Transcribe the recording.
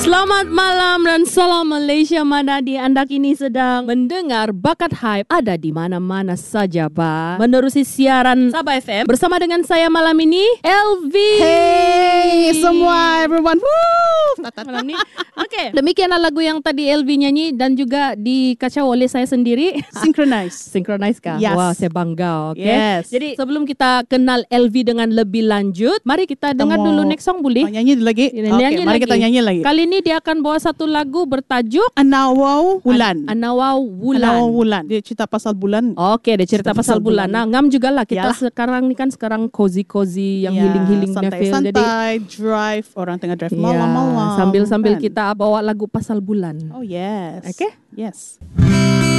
Selamat malam dan salam Malaysia Madadi. Anda kini sedang mendengar Bakat Hype ada di mana-mana saja, Pak. Menerusi siaran Sabah FM bersama dengan saya malam ini, LV. Hey semua, everyone. Woo! Malam ni. Okey, demikianlah lagu yang tadi LV nyanyi dan juga dikacau oleh saya sendiri. Synchronize kah? Yes. Wah, saya bangga. Okay. Yes. Jadi sebelum kita kenal LV dengan lebih lanjut, mari kita dengar dulu next song boleh? Nyanyi lagi. Nyanyi Mari lagi. kita nyanyi lagi. Kali ini dia akan bawa satu lagu bertajuk Anawau Wulan. Anawau Anawau Wulan. Dia cerita pasal bulan. Okey, dia cerita pasal bulan. Nah, ngam jugalah kita Yalah. sekarang ni kan cozy yang healing punya feel. Jadi santai, drive. Orang tengah drive malam-malam. sambil kan? kita bawa lagu pasal bulan. Oh yes. Okay? Yes.